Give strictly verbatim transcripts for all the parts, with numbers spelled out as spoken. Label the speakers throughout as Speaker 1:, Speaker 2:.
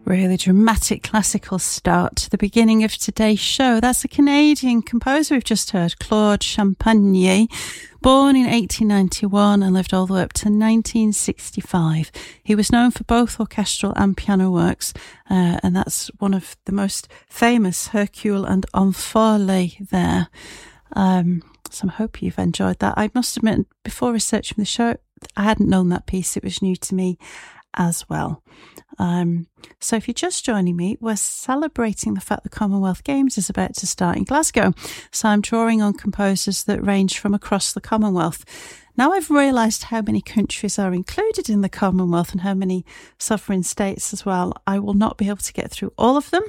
Speaker 1: Really dramatic classical start to the beginning of today's show. That's a Canadian composer we've just heard, Claude Champagnier, born in eighteen ninety-one and lived all the way up to nineteen sixty-five. He was known for both orchestral and piano works, uh, and that's one of the most famous, Hercule and Enfoiré there. Um, so I hope you've enjoyed that. I must admit, before researching the show, I hadn't known that piece. It was new to me as well. Um, so if you're just joining me, we're celebrating the fact the Commonwealth Games is about to start in Glasgow. So I'm drawing on composers that range from across the Commonwealth. Now I've realised how many countries are included in the Commonwealth and how many sovereign states as well. I will not be able to get through all of them.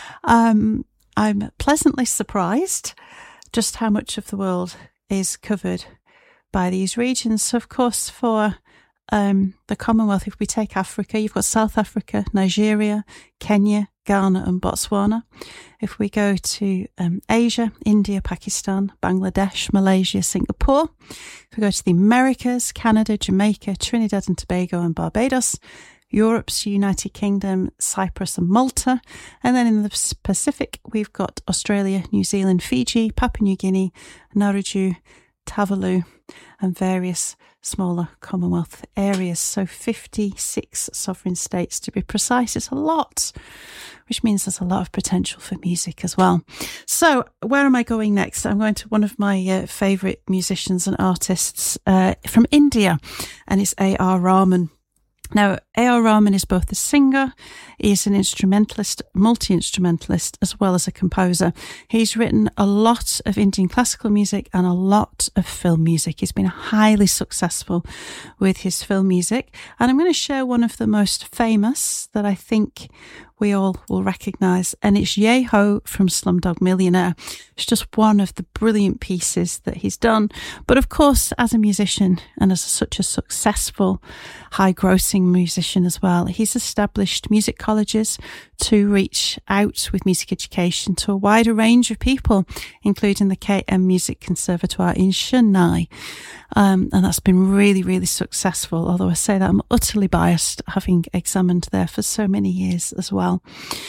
Speaker 1: Um, I'm pleasantly surprised just how much of the world is covered by these regions. So of course, for Um, the Commonwealth, if we take Africa, you've got South Africa, Nigeria, Kenya, Ghana and Botswana. If we go to um, Asia, India, Pakistan, Bangladesh, Malaysia, Singapore. If we go to the Americas, Canada, Jamaica, Trinidad and Tobago and Barbados. Europe's United Kingdom, Cyprus and Malta. And then in the Pacific, we've got Australia, New Zealand, Fiji, Papua New Guinea, Nauru, Tuvalu and various smaller Commonwealth areas. So fifty-six sovereign states to be precise. It's a lot, which means there's a lot of potential for music as well. So where am I going next? I'm going to one of my uh, favourite musicians and artists uh, from India, and it's A R Rahman. Now, A R Rahman is both a singer, he is an instrumentalist, multi-instrumentalist, as well as a composer. He's written a lot of Indian classical music and a lot of film music. He's been highly successful with his film music. And I'm going to share one of the most famous that I think we all will recognise, and it's Ye Ho from Slumdog Millionaire. It's just one of the brilliant pieces that he's done. But of course, as a musician and as such a successful, high-grossing musician as well, he's established music colleges to reach out with music education to a wider range of people, including the K M Music Conservatoire in Chennai. Um, and that's been really, really successful, although I say that I'm utterly biased, having examined there for so many years as well.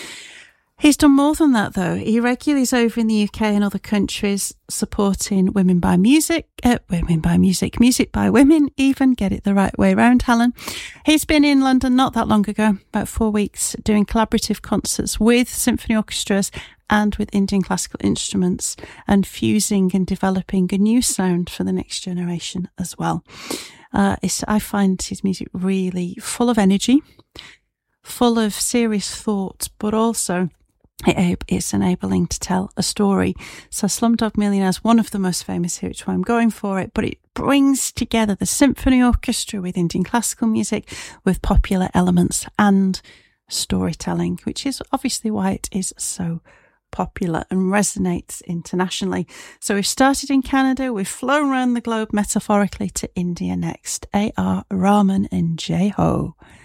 Speaker 1: He's done more than that, though. He regularly is over in the U K and other countries supporting Women by Music, uh, Women by Music, Music by Women, even, get it the right way round, Helen. He's been in London not that long ago, about four weeks, doing collaborative concerts with symphony orchestras and with Indian classical instruments, and fusing and developing a new sound for the next generation as well. Uh, it's, I find his music really full of energy, full of serious thought, but also it, it's enabling to tell a story. So Slumdog Millionaire is one of the most famous here, which is why I'm going for it, but it brings together the symphony orchestra with Indian classical music, with popular elements and storytelling, which is obviously why it is so popular and resonates internationally. So we've started in Canada, we've flown around the globe metaphorically to India next. A R Rahman and Ye Ho.